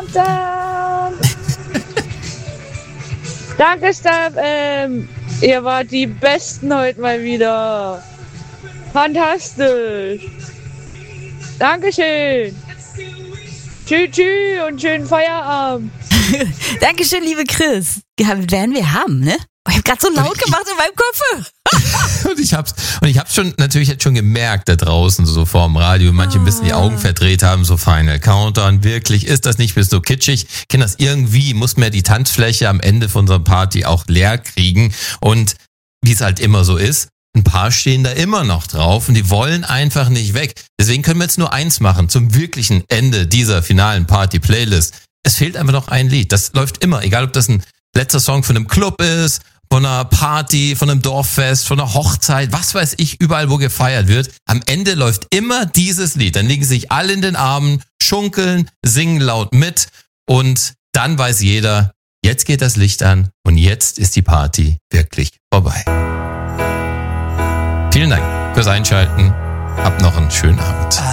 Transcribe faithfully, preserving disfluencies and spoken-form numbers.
da. Danke, Stab. Ähm, ihr wart die Besten heute mal wieder. Fantastisch. Dankeschön. Tschüss, tschüss und schönen Feierabend. Dankeschön, liebe Chris. Ja, werden wir haben, ne? Oh, ich habe gerade so laut gemacht in meinem Kopf. Und ich hab's, und ich hab's schon, natürlich jetzt schon gemerkt da draußen, so vor dem Radio, manche ein bisschen die Augen verdreht haben, so Final Countdown, wirklich, ist das nicht bis so kitschig? Ich kenn das irgendwie, muss mir die Tanzfläche am Ende von unserer Party auch leer kriegen und wie es halt immer so ist, ein paar stehen da immer noch drauf und die wollen einfach nicht weg. Deswegen können wir jetzt nur eins machen, zum wirklichen Ende dieser finalen Party-Playlist. Es fehlt einfach noch ein Lied, das läuft immer, egal ob das ein letzter Song von einem Club ist, von einer Party, von einem Dorffest, von einer Hochzeit, was weiß ich, überall wo gefeiert wird. Am Ende läuft immer dieses Lied. Dann legen sich alle in den Armen, schunkeln, singen laut mit und dann weiß jeder, jetzt geht das Licht an und jetzt ist die Party wirklich vorbei. Vielen Dank fürs Einschalten. Habt noch einen schönen Abend.